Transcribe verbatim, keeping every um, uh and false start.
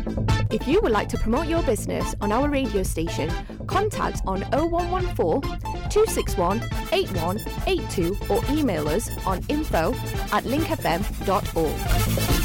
If you would like to promote your business on our radio station, contact on oh one one four, two six one, eight one eight two or email us on info at link f m dot org.